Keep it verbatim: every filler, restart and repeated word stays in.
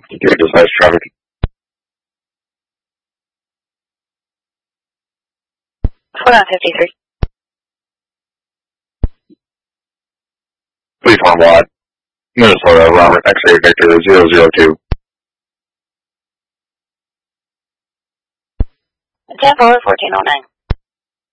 Computer dispatch traffic. forty-nine fifty-three. Please on Watt. Minnesota, Robert, X-ray Victor zero zero two. Tampa, fourteen oh nine.